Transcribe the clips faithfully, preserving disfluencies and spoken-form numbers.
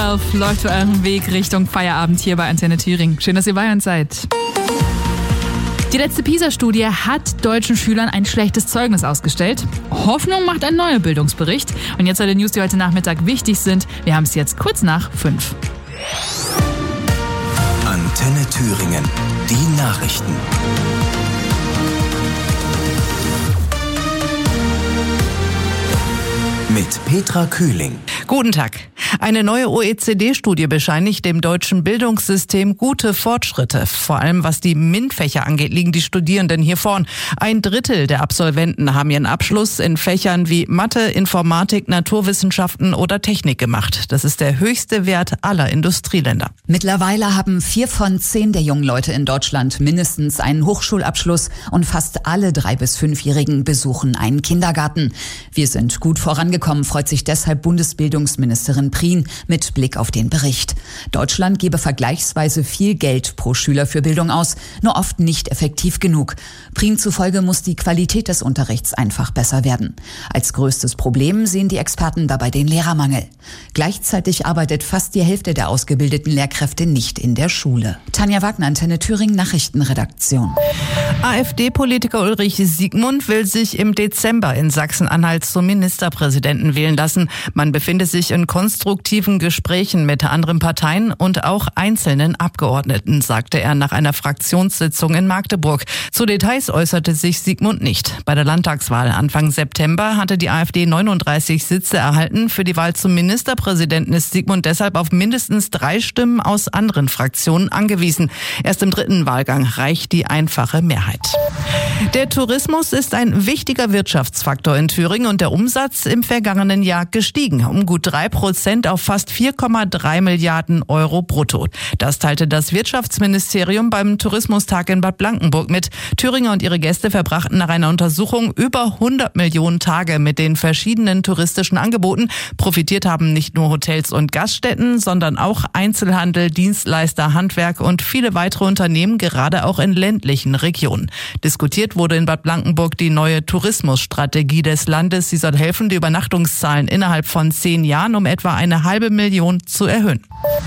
elf läuft für euren Weg Richtung Feierabend hier bei Antenne Thüringen. Schön, dass ihr bei uns seid. Die letzte PISA-Studie hat deutschen Schülern ein schlechtes Zeugnis ausgestellt. Hoffnung macht ein neuer Bildungsbericht. Und jetzt alle News, die heute Nachmittag wichtig sind. Wir haben es jetzt kurz nach fünf. Antenne Thüringen, die Nachrichten. Mit Petra Kühling. Guten Tag. Eine neue O E C D-Studie bescheinigt dem deutschen Bildungssystem gute Fortschritte. Vor allem was die MINT-Fächer angeht, liegen die Studierenden hier vorn. Ein Drittel der Absolventen haben ihren Abschluss in Fächern wie Mathe, Informatik, Naturwissenschaften oder Technik gemacht. Das ist der höchste Wert aller Industrieländer. Mittlerweile haben vier von zehn der jungen Leute in Deutschland mindestens einen Hochschulabschluss und fast alle drei- bis fünfjährigen besuchen einen Kindergarten. Wir sind gut vorangekommen, freut sich deshalb Bundesbildungsministerin Prien mit Blick auf den Bericht. Deutschland gebe vergleichsweise viel Geld pro Schüler für Bildung aus, nur oft nicht effektiv genug. Prien zufolge muss die Qualität des Unterrichts einfach besser werden. Als größtes Problem sehen die Experten dabei den Lehrermangel. Gleichzeitig arbeitet fast die Hälfte der ausgebildeten Lehrkräfte nicht in der Schule. Tanja Wagner, Antenne Thüringen, Nachrichtenredaktion. AfD-Politiker Ulrich Siegmund will sich im Dezember in Sachsen-Anhalt zum Ministerpräsidenten wählen lassen. Man befinde sich in konstruktiven Gesprächen mit anderen Parteien und auch einzelnen Abgeordneten, sagte er nach einer Fraktionssitzung in Magdeburg. Zu Details äußerte sich Siegmund nicht. Bei der Landtagswahl Anfang September hatte die AfD neununddreißig Sitze erhalten. Für die Wahl zum Ministerpräsidenten ist Siegmund deshalb auf mindestens drei Stimmen aus anderen Fraktionen angewiesen. Erst im dritten Wahlgang reicht die einfache Mehrheit. Der Tourismus ist ein wichtiger Wirtschaftsfaktor in Thüringen und der Umsatz im vergangenen Jahr gestiegen, um gut drei Prozent auf fast vier Komma drei Milliarden Euro brutto. Das teilte das Wirtschaftsministerium beim Tourismustag in Bad Blankenburg mit. Thüringer und ihre Gäste verbrachten nach einer Untersuchung über hundert Millionen Tage mit den verschiedenen touristischen Angeboten. Profitiert haben nicht nur Hotels und Gaststätten, sondern auch Einzelhandel, Dienstleister, Handwerk und viele weitere Unternehmen, gerade auch in ländlichen Regionen. Diskutiert wurde in Bad Blankenburg die neue Tourismusstrategie des Landes. Sie soll helfen, die Übernachtungszahlen innerhalb von zehn Jahren um etwa eine halbe Million zu erhöhen.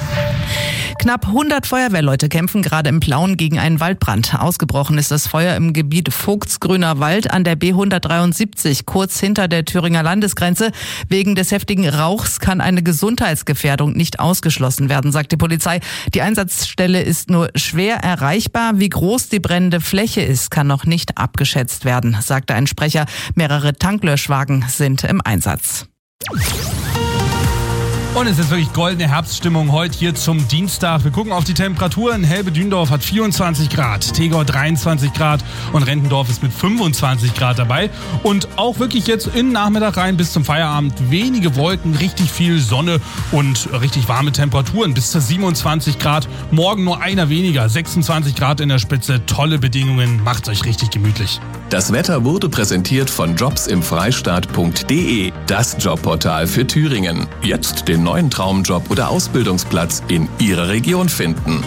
Knapp hundert Feuerwehrleute kämpfen gerade im Plauen gegen einen Waldbrand. Ausgebrochen ist das Feuer im Gebiet Vogtsgrüner Wald an der B hundertdreiundsiebzig, kurz hinter der Thüringer Landesgrenze. Wegen des heftigen Rauchs kann eine Gesundheitsgefährdung nicht ausgeschlossen werden, sagt die Polizei. Die Einsatzstelle ist nur schwer erreichbar. Wie groß die brennende Fläche ist, kann noch nicht abgeschätzt werden, sagte ein Sprecher. Mehrere Tanklöschwagen sind im Einsatz. Und es ist wirklich goldene Herbststimmung heute hier zum Dienstag. Wir gucken auf die Temperaturen. Helbe-Dündorf hat vierundzwanzig Grad, Tegau dreiundzwanzig Grad und Rentendorf ist mit fünfundzwanzig Grad dabei. Und auch wirklich jetzt in Nachmittag rein bis zum Feierabend wenige Wolken, richtig viel Sonne und richtig warme Temperaturen bis zu siebenundzwanzig Grad. Morgen nur einer weniger, sechsundzwanzig Grad in der Spitze. Tolle Bedingungen, macht's euch richtig gemütlich. Das Wetter wurde präsentiert von jobsimfreistaat punkt de, das Jobportal für Thüringen. Jetzt den neuen Traumjob oder Ausbildungsplatz in Ihrer Region finden.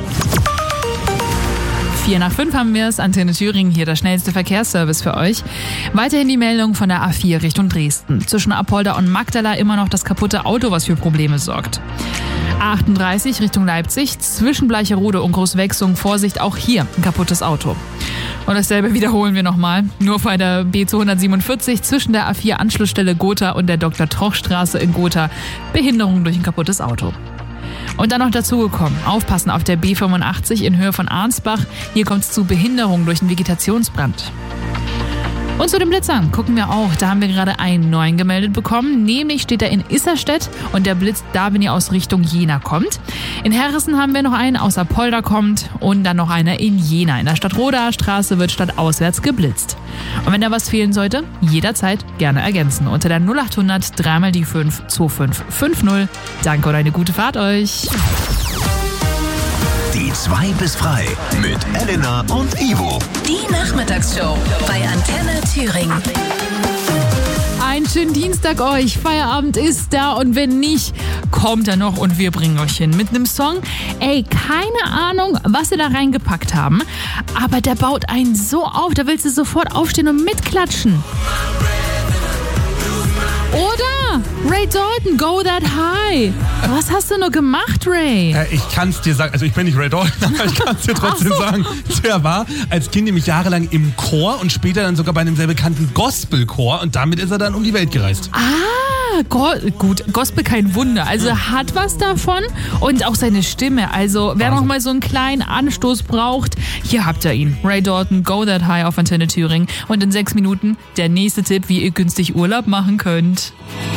Vier nach fünf haben wir es. Antenne Thüringen, hier der schnellste Verkehrsservice für euch. Weiterhin die Meldung von der A vier Richtung Dresden. Zwischen Apolda und Magdala immer noch das kaputte Auto, was für Probleme sorgt. A achtunddreißig Richtung Leipzig, zwischen Bleicherode und Großwechsung, Vorsicht, auch hier ein kaputtes Auto. Und dasselbe wiederholen wir nochmal. Nur bei der B zweihundertsiebenundvierzig zwischen der A vier Anschlussstelle Gotha und der Doktor Troch Straße in Gotha, Behinderung durch ein kaputtes Auto. Und dann noch dazugekommen, aufpassen auf der B fünfundachtzig in Höhe von Arnsbach. Hier kommt es zu Behinderung durch einen Vegetationsbrand. Und zu den Blitzern gucken wir auch. Da haben wir gerade einen neuen gemeldet bekommen. Nämlich steht er in Isserstedt und der blitzt da, wenn ihr aus Richtung Jena kommt. In Herrissen haben wir noch einen, aus Apolda kommt. Und dann noch einer in Jena. In der Stadtrodaer Straße wird stadtauswärts geblitzt. Und wenn da was fehlen sollte, jederzeit gerne ergänzen. Unter der null achthundert drei mal die fünf zwei fünf fünf null. Danke und eine gute Fahrt euch. Die zwei bis frei mit Elena und Ivo. Die Nachmittagsshow bei Antenne Thüringen. Einen schönen Dienstag euch. Feierabend ist da und wenn nicht, kommt er noch und wir bringen euch hin. Mit einem Song, ey, keine Ahnung, was sie da reingepackt haben, aber der baut einen so auf, da willst du sofort aufstehen und mitklatschen. Oder Ray Dalton, Go That High. Was hast du nur gemacht, Ray? Äh, ich kann es dir sagen, also ich bin nicht Ray Dalton, aber ich kann es dir trotzdem so. sagen. Der war als Kind nämlich jahrelang im Chor und später dann sogar bei einem sehr bekannten Gospelchor und damit ist er dann um die Welt gereist. Ah, Go- gut, Gospel kein Wunder. Also er hat was davon und auch seine Stimme. Also wer noch mal so einen kleinen Anstoß braucht, hier habt ihr ihn. Ray Dalton, Go That High auf Antenne Thüringen. Und in sechs Minuten der nächste Tipp, wie ihr günstig Urlaub machen könnt.